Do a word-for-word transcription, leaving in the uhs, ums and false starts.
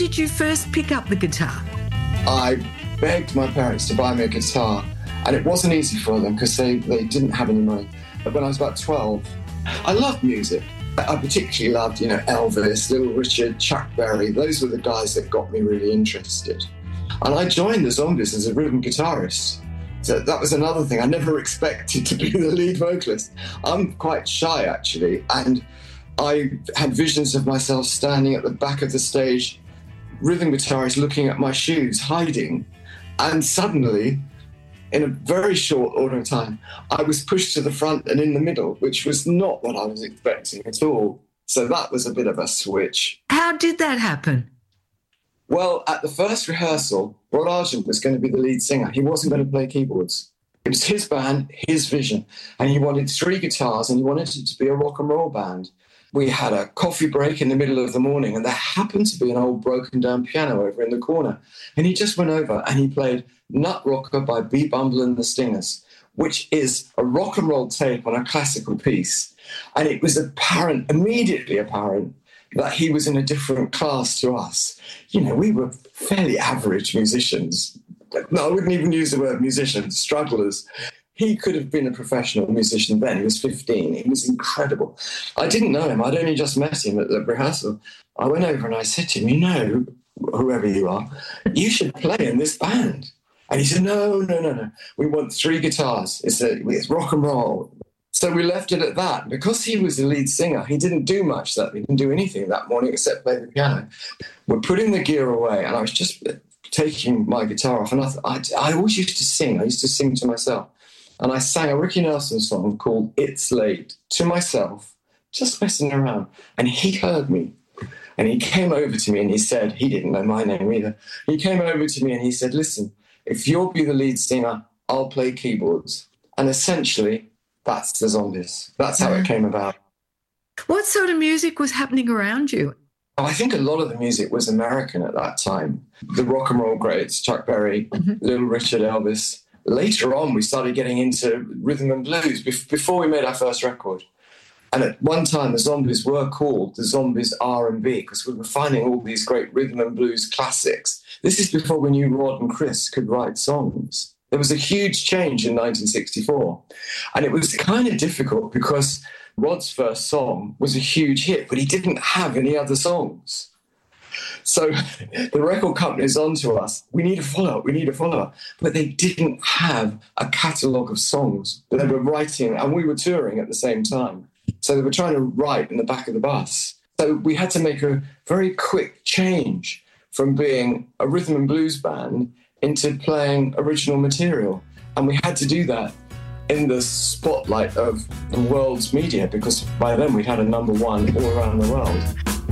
did you first pick up the guitar? I begged my parents to buy me a guitar, and it wasn't easy for them because they, they didn't have any money. But when I was about twelve, I loved music. I particularly loved, you know, Elvis, Little Richard, Chuck Berry. Those were the guys that got me really interested. And I joined the Zombies as a rhythm guitarist. So that was another thing. I never expected to be the lead vocalist. I'm quite shy, actually, and I had visions of myself standing at the back of the stage, rhythm guitarist looking at my shoes, hiding. And suddenly, in a very short order of time, I was pushed to the front and in the middle, which was not what I was expecting at all. So that was a bit of a switch. How did that happen? Well, at the first rehearsal, Rod Argent was going to be the lead singer. He wasn't going to play keyboards. It was his band, his vision, and he wanted three guitars and he wanted it to be a rock and roll band. We had a coffee break in the middle of the morning and there happened to be an old broken down piano over in the corner. And he just went over and he played Nut Rocker by B. Bumble and the Stingers, which is a rock and roll tape on a classical piece. And it was apparent, immediately apparent, that he was in a different class to us. You know, we were fairly average musicians. No, I wouldn't even use the word musicians, strugglers. He could have been a professional musician then. He was fifteen. He was incredible. I didn't know him. I'd only just met him at the rehearsal. I went over and I said to him, you know, whoever you are, you should play in this band. And he said, no, no, no, no. We want three guitars. It's, a, it's rock and roll. So we left it at that. Because he was the lead singer, he didn't do much that. He didn't do anything that morning except play the piano. We're putting the gear away, and I was just taking my guitar off. And I, I, I always used to sing. I used to sing to myself. And I sang a Ricky Nelson song called It's Late to myself, just messing around. And he heard me. And he came over to me and he said, he didn't know my name either. He came over to me and he said, listen, if you'll be the lead singer, I'll play keyboards. And essentially, that's the Zombies. That's how it came about. What sort of music was happening around you? I think a lot of the music was American at that time. The rock and roll greats, Chuck Berry, mm-hmm. Little Richard, Elvis. Later on, we started getting into rhythm and blues before we made our first record. And at one time, the Zombies were called the Zombies R and B because we were finding all these great rhythm and blues classics. This is before we knew Rod and Chris could write songs. There was a huge change in nineteen sixty-four. And it was kind of difficult because Rod's first song was a huge hit, but he didn't have any other songs. So the record company's on to us. We need a follow-up, we need a follow-up. But they didn't have a catalogue of songs that they were writing, and we were touring at the same time. So they were trying to write in the back of the bus. So we had to make a very quick change from being a rhythm and blues band into playing original material. And we had to do that in the spotlight of the world's media because by then we'd had a number one all around the world.